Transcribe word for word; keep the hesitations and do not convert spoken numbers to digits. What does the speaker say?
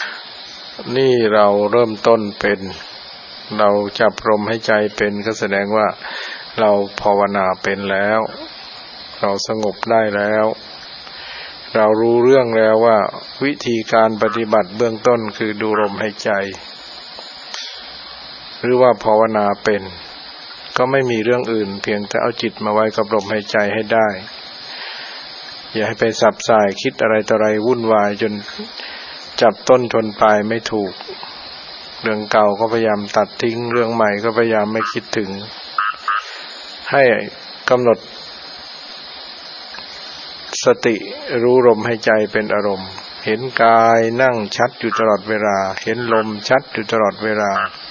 นี่เราเริ่มต้นเป็นเราจับลมให้ใจเป็นก็แสดงว่าเราภาวนาเป็นแล้วเราสงบได้แล้วเรารู้เรื่องแล้วว่าวิธีการปฏิบัติเบื้องต้นคือดูลมหายใจหรือว่าภาวนาเป็นก็ไม่มีเรื่องอื่นเพียงแต่เอาจิตมาไว้กับลมหายใจให้ได้อย่าให้ไปสับสายคิดอะไรต่ออะไรวุ่นวายจนจับต้นชนปลายไม่ถูกเรื่องเก่าก็พยายามตัดทิ้งเรื่องใหม่ก็พยายามไม่คิดถึงให้กำหนดสติรู้ลมหายใจเป็นอารมณ์เห็นกายนั่งชัดอยู่ตลอดเวลาเห็นลมชัดอยู่ตลอดเวลา